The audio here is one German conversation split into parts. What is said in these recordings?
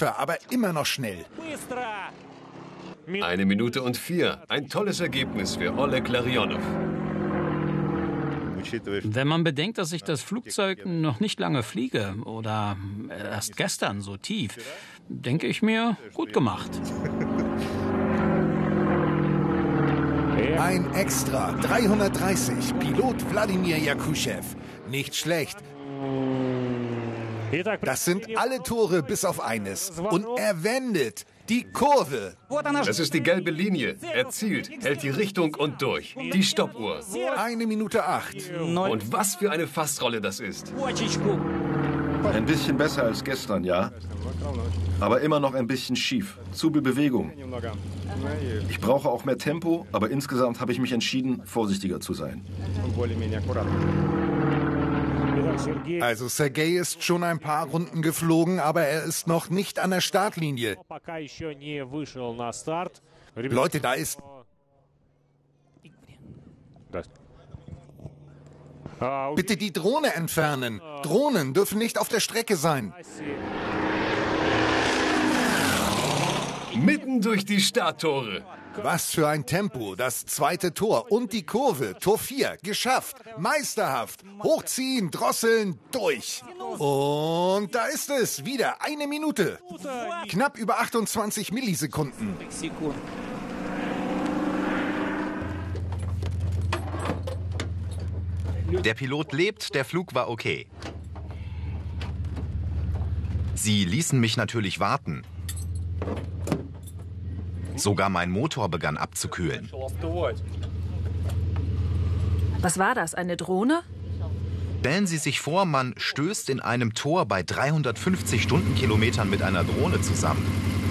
Kämpfer, aber immer noch schnell. 1 Minute und 4. Ein tolles Ergebnis für Oleg Larionov. Wenn man bedenkt, dass ich das Flugzeug noch nicht lange fliege oder erst gestern so tief, denke ich mir, gut gemacht. Ein Extra, 330, Pilot Wladimir Jakuschew. Nicht schlecht. Das sind alle Tore bis auf eines. Und er wendet die Kurve. Das ist die gelbe Linie. Er zielt, hält die Richtung und durch. Die Stoppuhr. 1 Minute 8. Und was für eine Fassrolle das ist. Ein bisschen besser als gestern, ja. Aber immer noch ein bisschen schief. Zu viel Bewegung. Ich brauche auch mehr Tempo, aber insgesamt habe ich mich entschieden, vorsichtiger zu sein. Also Sergei ist schon ein paar Runden geflogen, aber er ist noch nicht an der Startlinie. Leute, da ist... Bitte die Drohne entfernen. Drohnen dürfen nicht auf der Strecke sein. Mitten durch die Starttore. Was für ein Tempo. Das zweite Tor und die Kurve. Tor 4. Geschafft. Meisterhaft. Hochziehen, drosseln, durch. Und da ist es. Wieder 1 Minute. Knapp über 28 Millisekunden. Der Pilot lebt, der Flug war okay. Sie ließen mich natürlich warten. Sogar mein Motor begann abzukühlen. Was war das, eine Drohne? Stellen Sie sich vor, man stößt in einem Tor bei 350 Stundenkilometern mit einer Drohne zusammen.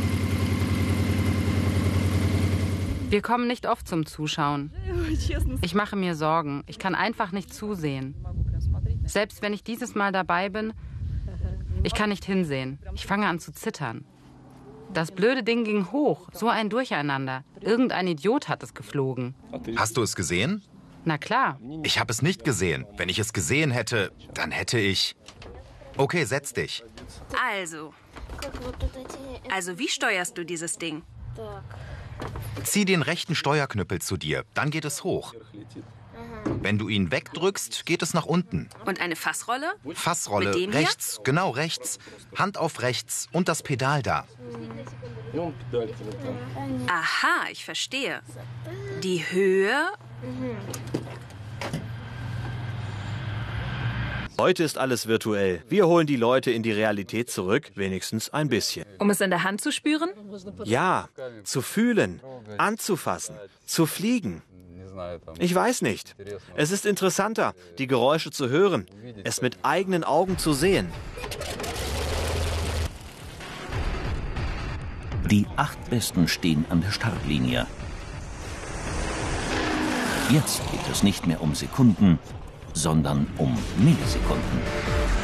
Wir kommen nicht oft zum Zuschauen. Ich mache mir Sorgen. Ich kann einfach nicht zusehen. Selbst wenn ich dieses Mal dabei bin, ich kann nicht hinsehen. Ich fange an zu zittern. Das blöde Ding ging hoch, so ein Durcheinander. Irgendein Idiot hat es geflogen. Hast du es gesehen? Na klar. Ich habe es nicht gesehen. Wenn ich es gesehen hätte, dann hätte ich... Okay, setz dich. Also wie steuerst du dieses Ding? Zieh den rechten Steuerknüppel zu dir, dann geht es hoch. Wenn du ihn wegdrückst, geht es nach unten. Und eine Fassrolle? Fassrolle, Mit dem rechts, hier? genau rechts. Hand auf rechts und das Pedal da. Aha, ich verstehe. Die Höhe? Heute ist alles virtuell. Wir holen die Leute in die Realität zurück, wenigstens ein bisschen. Um es in der Hand zu spüren? Ja, zu fühlen, anzufassen, zu fliegen. Ich weiß nicht. Es ist interessanter, die Geräusche zu hören, es mit eigenen Augen zu sehen. Die 8 Besten stehen an der Startlinie. Jetzt geht es nicht mehr um Sekunden, sondern um Millisekunden.